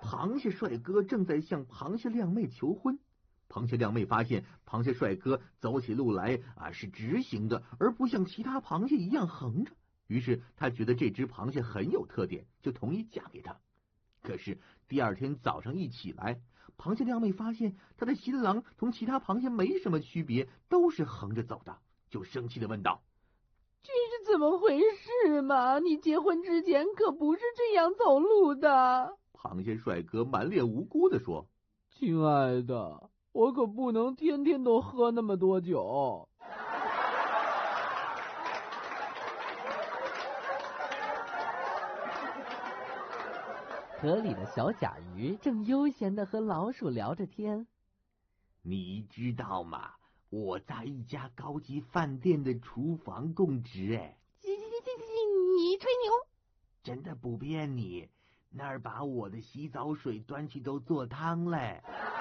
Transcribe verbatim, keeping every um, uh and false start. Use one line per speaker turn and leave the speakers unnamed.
螃蟹帅哥正在向螃蟹靓妹求婚。螃蟹靓妹发现螃蟹帅哥走起路来啊是直行的，而不像其他螃蟹一样横着。于是她觉得这只螃蟹很有特点，就同意嫁给他。可是第二天早上一起来，螃蟹靓妹发现她的新郎同其他螃蟹没什么区别，都是横着走的，就生气地问道：
这是怎么回事嘛？你结婚之前可不是这样走路的。
螃蟹帅哥满脸无辜地说：
亲爱的，我可不能天天都喝那么多酒。
河里的小甲鱼正悠闲地和老鼠聊着天。
你知道吗？我在一家高级饭店的厨房供职。哎，
你吹牛？
真的不骗你，那儿把我的洗澡水端去都做汤嘞。